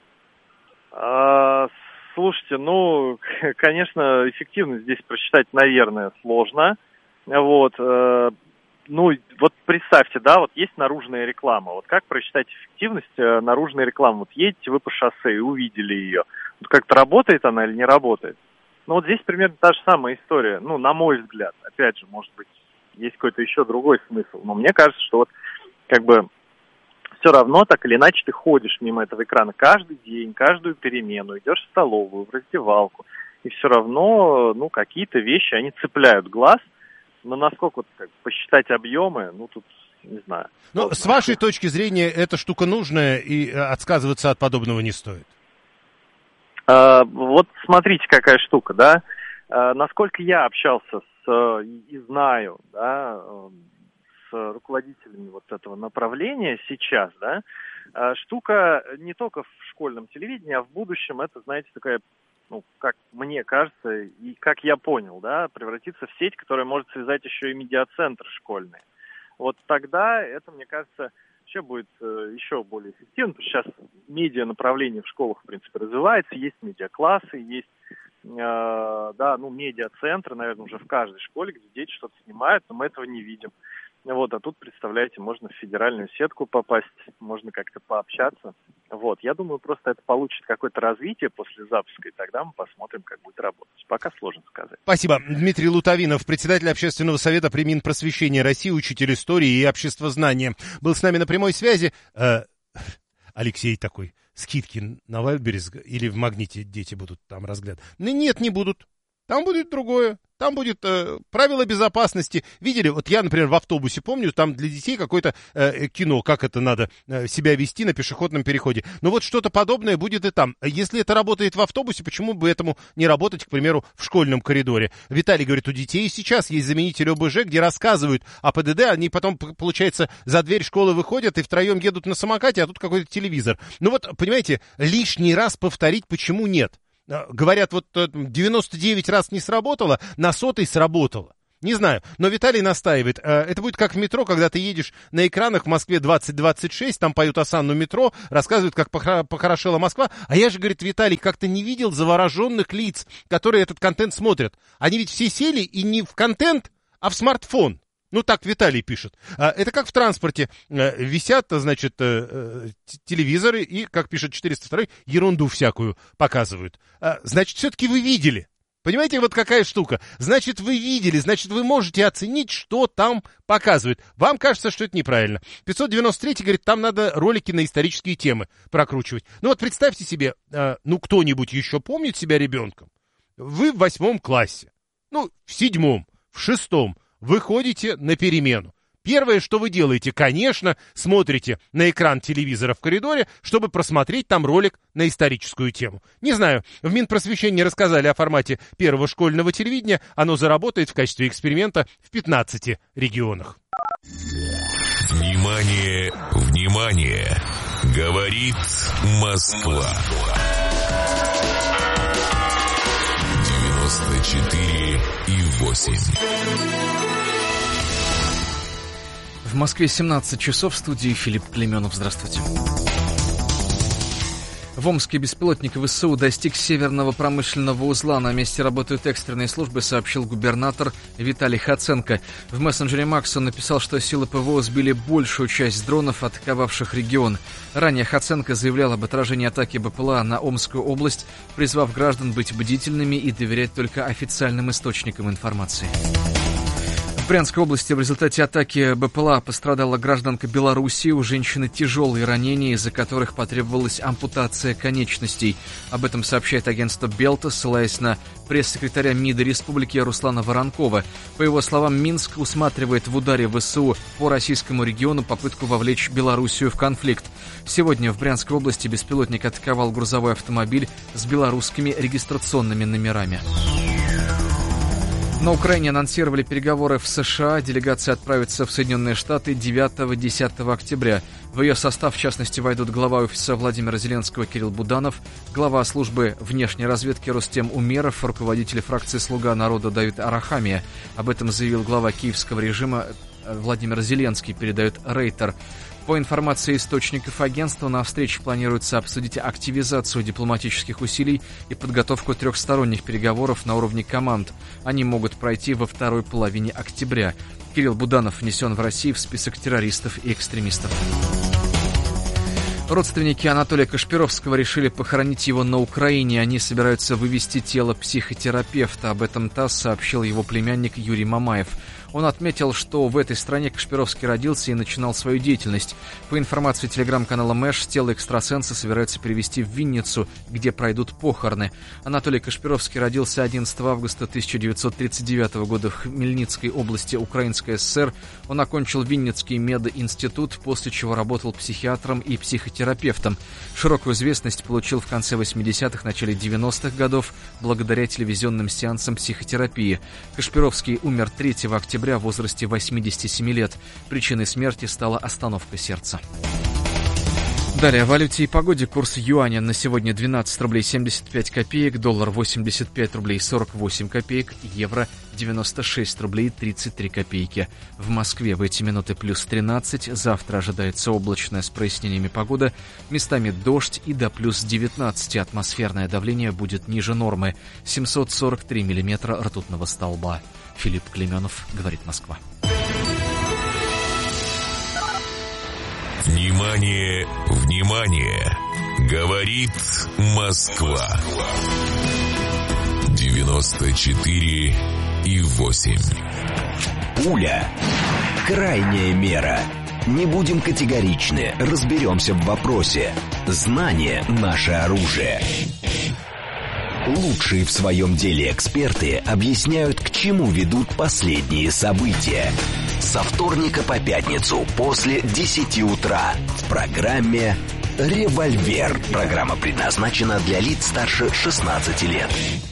Слушайте, ну, конечно, эффективность здесь просчитать, наверное, сложно. Вот. Ну, вот представьте, да, вот есть наружная реклама. Вот как просчитать эффективность наружной рекламы? Вот едете вы по шоссе и увидели ее. Вот как-то работает она или не работает? Ну, вот здесь примерно та же самая история. Ну, на мой взгляд. Опять же, может быть, есть какой-то еще другой смысл. Но мне кажется, что вот как бы все равно так или иначе ты ходишь мимо этого экрана каждый день, каждую перемену, идешь в столовую, в раздевалку. И все равно, ну, какие-то вещи, они цепляют глаз. Но насколько вот, посчитать объемы, ну, тут не знаю. Ну, с вашей точки зрения, эта штука нужная, и отказываться от подобного не стоит? Вот смотрите, какая штука, да. Насколько я общался и знаю, да, с руководителями вот этого направления сейчас, да, штука не только в школьном телевидении, а в будущем это, знаете, такая, ну, как мне кажется, и как я понял, да, превратиться в сеть, которая может связать еще и медиацентры школьные. Вот тогда это, мне кажется, вообще будет еще более эффективно, потому что сейчас медиа-направление в школах, в принципе, развивается, есть медиаклассы, есть, да, ну, медиацентры, наверное, уже в каждой школе, где дети что-то снимают, но мы этого не видим. Вот, а тут, представляете, можно в федеральную сетку попасть, можно как-то пообщаться. Вот, я думаю, просто это получит какое-то развитие после запуска, и тогда мы посмотрим, как будет работать. Пока сложно сказать. Спасибо. Дмитрий Лутовинов, председатель Общественного совета при Минпросвещения России, учитель истории и обществознания, был с нами на прямой связи. Алексей такой, скидки на Вайлдберрис или в Магните дети будут там разглядывать? Нет, не будут. Там будет другое. Там будет правила безопасности. Видели, вот я, например, в автобусе помню, там для детей какое-то кино, как это надо себя вести на пешеходном переходе. Но вот что-то подобное будет и там. Если это работает в автобусе, почему бы этому не работать, к примеру, в школьном коридоре? Виталий говорит, у детей сейчас есть заменитель ОБЖ, где рассказывают о ПДД, они потом, получается, за дверь школы выходят и втроем едут на самокате, а тут какой-то телевизор. Ну вот, понимаете, лишний раз повторить, почему нет. Говорят, вот 99 раз не сработало, на 100-й сработало. Не знаю, но Виталий настаивает. Это будет как в метро, когда ты едешь на экранах в Москве 2026, там поют осанну метро, рассказывают, как похорошела Москва. А я же, говорит, Виталий, как-то не видел завороженных лиц, которые этот контент смотрят. Они ведь все сели и не в контент, а в смартфон. Ну, так Виталий пишет. Это как в транспорте. Висят, значит, телевизоры и, как пишет 402, ерунду всякую показывают. Значит, все-таки вы видели. Понимаете, вот какая штука. Значит, вы видели, значит, вы можете оценить, что там показывают. Вам кажется, что это неправильно. 593 говорит, там надо ролики на исторические темы прокручивать. Ну, вот представьте себе, кто-нибудь еще помнит себя ребенком? Вы в 8 классе, в 7, в 6 вы ходите на перемену. Первое, что вы делаете, конечно, смотрите на экран телевизора в коридоре, чтобы просмотреть там ролик на историческую тему. Не знаю, в Минпросвещении рассказали о формате первого школьного телевидения. Оно заработает в качестве эксперимента в 15 регионах. Внимание, внимание! Говорит Москва. 94,8. В Москве 17 часов, в студии Филипп Клеменов. Здравствуйте. В Омске беспилотник ВСУ достиг северного промышленного узла. На месте работают экстренные службы, сообщил губернатор Виталий Хоценко. В мессенджере Макс он написал, что силы ПВО сбили большую часть дронов, атаковавших регион. Ранее Хоценко заявлял об отражении атаки БПЛА на Омскую область, призвав граждан быть бдительными и доверять только официальным источникам информации. В Брянской области в результате атаки БПЛА пострадала гражданка Белоруссии. У женщины тяжелые ранения, из-за которых потребовалась ампутация конечностей. Об этом сообщает агентство Белта, ссылаясь на пресс-секретаря МИДа республики Руслана Воронкова. По его словам, Минск усматривает в ударе ВСУ по российскому региону попытку вовлечь Белоруссию в конфликт. Сегодня в Брянской области беспилотник атаковал грузовой автомобиль с белорусскими регистрационными номерами. На Украине анонсировали переговоры в США. Делегация отправится в Соединенные Штаты 9-10 октября. В ее состав, в частности, войдут глава офиса Владимира Зеленского Кирилл Буданов, глава службы внешней разведки Рустем Умеров, руководитель фракции «Слуга народа» Давид Арахамия. Об этом заявил глава киевского режима Владимир Зеленский, передает Рейтер. По информации источников агентства, на встрече планируется обсудить активизацию дипломатических усилий и подготовку трехсторонних переговоров на уровне команд. Они могут пройти во второй половине октября. Кирилл Буданов внесен в Россию в список террористов и экстремистов. Родственники Анатолия Кашпировского решили похоронить его на Украине. Они собираются вывезти тело психотерапевта. Об этом ТАСС сообщил его племянник Юрий Мамаев. Он отметил, что в этой стране Кашпировский родился и начинал свою деятельность. По информации телеграм-канала Мэш, тело экстрасенса собираются перевезти в Винницу, где пройдут похороны. Анатолий Кашпировский родился 11 августа 1939 года в Хмельницкой области Украинской ССР. Он окончил Винницкий мединститут, после чего работал психиатром и психотерапевтом. Широкую известность получил в конце 80-х, начале 90-х годов благодаря телевизионным сеансам психотерапии. Кашпировский умер 3 октября в возрасте 87 лет. Причиной смерти стала остановка сердца. Далее о валюте и погоде. Курс юаня на сегодня 12 рублей 75 копеек, доллар 85 рублей 48 копеек, евро 96 рублей 33 копейки. В Москве в эти минуты плюс 13. Завтра ожидается облачная с прояснениями погода. Местами дождь и до плюс 19. Атмосферное давление будет ниже нормы. 743 миллиметра ртутного столба. Филипп Клеменов, говорит Москва. Внимание, внимание! Говорит Москва. 94,8. Пуля. Крайняя мера. Не будем категоричны, разберемся в вопросе. Знание – наше оружие. Лучшие в своем деле эксперты объясняют, к чему ведут последние события. Со вторника по пятницу после 10 утра в программе «Револьвер». Программа предназначена для лиц старше 16 лет.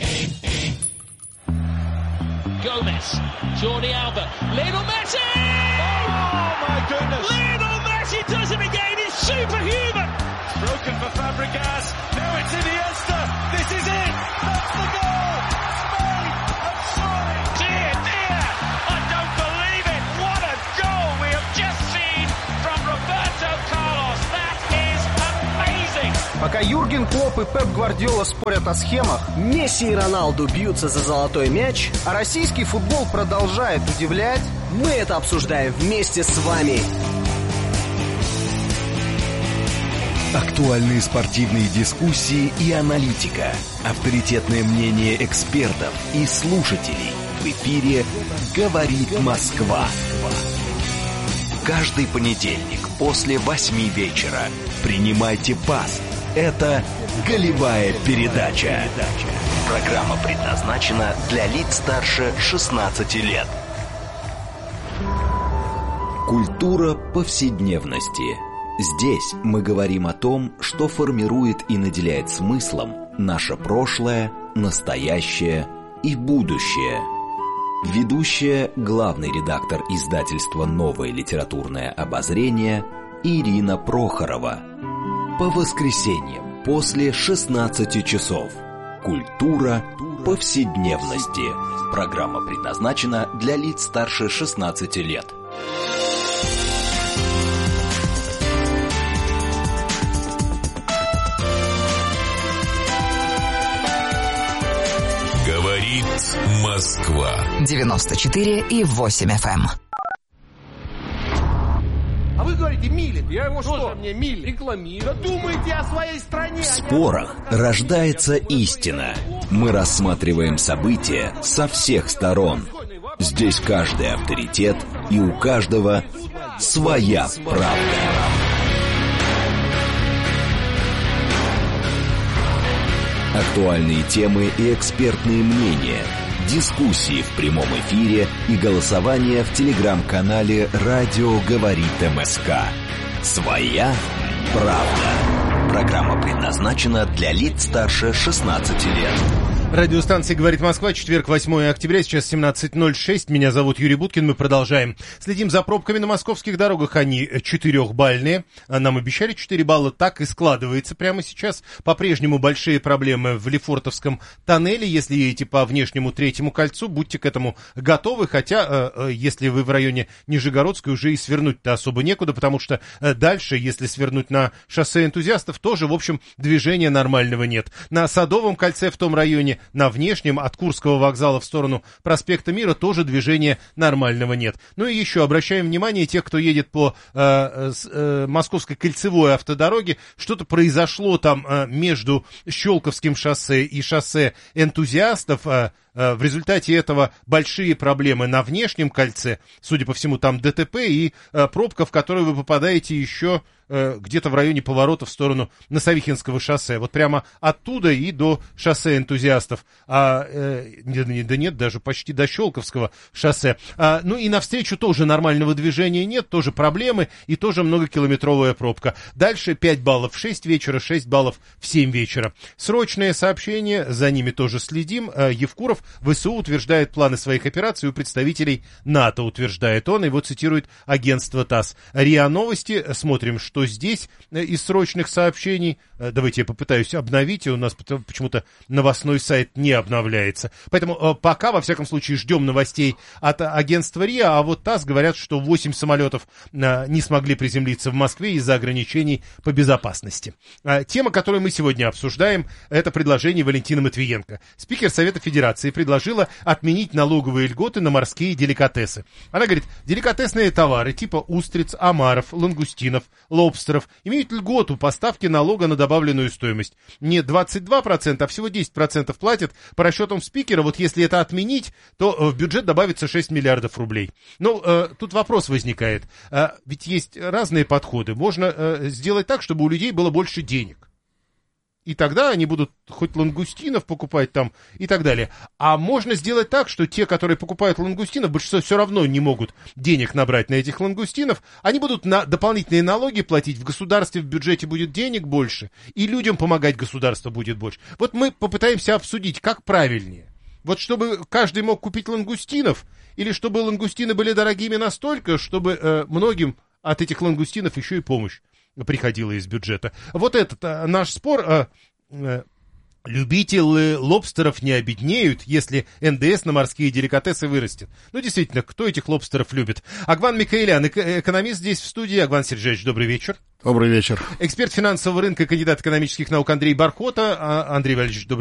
Gomez, Jordi Alba, Lionel Messi! Oh my goodness! Lionel Messi does it again, it's superhuman! Broken for Fabregas, now it's Iniesta, this is it! That's the goal! Spain have scored! Dear, dear, I don't believe it! What a goal we have just seen from Roberto Carlos! That is amazing! Пока Юрген Клопп и Пеп Гвардиола спорят о схемах, Месси и Роналду бьются за золотой мяч, а российский футбол продолжает удивлять, мы это обсуждаем вместе с вами. Актуальные спортивные дискуссии и аналитика. Авторитетное мнение экспертов и слушателей. В эфире «Говорит Москва». Каждый понедельник после 8 вечера. Принимайте пас. Это «Голевая передача». Программа предназначена для лиц старше 16 лет. Культура повседневности. Здесь мы говорим о том, что формирует и наделяет смыслом наше прошлое, настоящее и будущее. Ведущая, главный редактор издательства «Новое литературное обозрение» Ирина Прохорова. По воскресеньям после 16 часов. Культура повседневности. Программа предназначена для лиц старше 16 лет. Говорит Москва. 94,8 FM. А вы говорите, Милин. Я его что? Мне Милин рекламирует. Думайте о своей стране. В спорах рождается истина. Мы рассматриваем события со всех сторон. Здесь каждый авторитет, и у каждого своя правда. Актуальные темы и экспертные мнения, дискуссии в прямом эфире и голосование в телеграм-канале «Радио говорит МСК». Своя правда. Программа предназначена для лиц старше 16 лет. Радиостанция «Говорит Москва», четверг, 8 октября, сейчас 17:06. Меня зовут Юрий Буткин, мы продолжаем. Следим за пробками на московских дорогах, они 4-бальные. Нам обещали 4 балла, так и складывается прямо сейчас. По-прежнему большие проблемы в Лефортовском тоннеле. Если едете по внешнему Третьему кольцу, будьте к этому готовы. Хотя, если вы в районе Нижегородской, уже и свернуть-то особо некуда, потому что дальше, если свернуть на шоссе Энтузиастов, тоже, в общем, движения нормального нет. На Садовом кольце в том районе, на внешнем, от Курского вокзала в сторону проспекта Мира, тоже движения нормального нет. Ну и еще обращаем внимание тех, кто едет по Московской кольцевой автодороге, что-то произошло там между Щелковским шоссе и шоссе Энтузиастов. В результате этого большие проблемы на внешнем кольце, судя по всему, там ДТП и пробка, в которую вы попадаете еще где-то в районе поворота в сторону Носовихинского шоссе. Вот прямо оттуда и до шоссе Энтузиастов. Нет, даже почти до Щелковского шоссе. Ну и навстречу тоже нормального движения нет, тоже проблемы и тоже многокилометровая пробка. Дальше 5 баллов в 6 вечера, 6 баллов в 7 вечера. Срочное сообщение, за ними тоже следим. Евкуров, ВСУ утверждает планы своих операций у представителей НАТО, утверждает он, его цитирует агентство ТАСС. РИА Новости, смотрим, что здесь из срочных сообщений. Давайте я попытаюсь обновить, у нас почему-то новостной сайт не обновляется. Поэтому пока, во всяком случае, ждем новостей от агентства РИА, а вот ТАСС говорят, что 8 самолетов не смогли приземлиться в Москве из-за ограничений по безопасности. Тема, которую мы сегодня обсуждаем, это предложение Валентины Матвиенко. Спикер Совета Федерации предложила отменить налоговые льготы на морские деликатесы. Она говорит, деликатесные товары типа устриц, омаров, лангустинов, лобстеров имеют льготу по ставке налога на добавленную стоимость. Не 22%, а всего 10% платят. По расчетам спикера, вот если это отменить, то в бюджет добавится 6 миллиардов рублей. Но тут вопрос возникает. Ведь есть разные подходы. Можно сделать так, чтобы у людей было больше денег. И тогда они будут хоть лангустинов покупать там и так далее. А можно сделать так, что те, которые покупают лангустинов, большинство все равно не могут денег набрать на этих лангустинов. Они будут на дополнительные налоги платить, в государстве, в бюджете будет денег больше, и людям помогать государство будет больше. Вот мы попытаемся обсудить, как правильнее. Вот чтобы каждый мог купить лангустинов, или чтобы лангустины были дорогими настолько, чтобы многим от этих лангустинов еще и помощь приходила из бюджета. Вот этот наш спор. Любители лобстеров не обеднеют, если НДС на морские деликатесы вырастет. Ну, действительно, кто этих лобстеров любит? Агван Микаэлян, экономист, здесь в студии. Агван Сергеевич, добрый вечер. Добрый вечер. Эксперт финансового рынка, кандидат экономических наук Андрей Бархота. Андрей Валерьевич, добрый